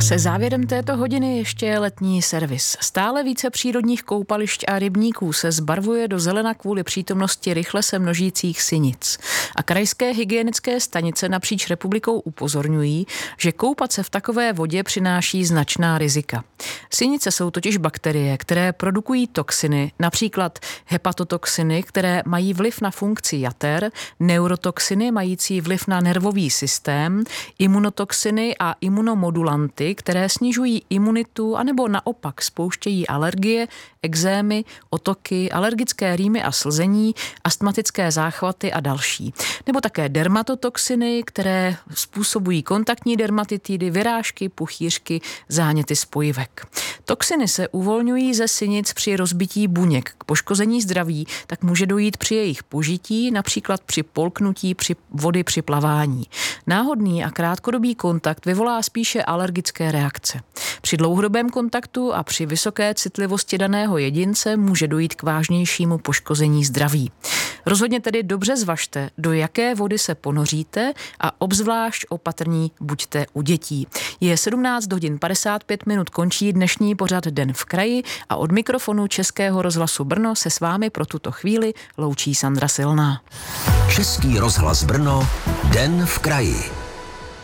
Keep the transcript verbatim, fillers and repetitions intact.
A se závěrem této hodiny ještě letní servis. Stále více přírodních koupališť a rybníků se zbarvuje do zelena kvůli přítomnosti rychle se množících sinic. A krajské hygienické stanice napříč republikou upozorňují, že koupat se v takové vodě přináší značná rizika. Sinice jsou totiž bakterie, které produkují toxiny, například hepatotoxiny, které mají vliv na funkci jater, neurotoxiny mající vliv na nervový systém, imunotoxiny a imunomodulanty, které snižují imunitu anebo naopak spouštějí alergie, ekzémy, otoky, alergické rýmy a slzení, astmatické záchvaty a další. Nebo také dermatotoxiny, které způsobují kontaktní dermatitidy, vyrážky, puchýřky, záněty spojivek. Toxiny se uvolňují ze sinic při rozbití buněk. K poškození zdraví tak může dojít při jejich požití, například při polknutí při vody při plavání. Náhodný a krátkodobý kontakt vyvolá spíše alergické reakce. Při dlouhodobém kontaktu a při vysoké citlivosti daného jedince může dojít k vážnějšímu poškození zdraví. Rozhodně tedy dobře zvažte, do jaké vody se ponoříte a obzvlášť opatrní buďte u dětí. Je sedmnáct hodin padesát pět minut, končí dnešní pořad Den v kraji a od mikrofonu Českého rozhlasu Brno se s vámi pro tuto chvíli loučí Sandra Silná. Český rozhlas Brno, Den v kraji.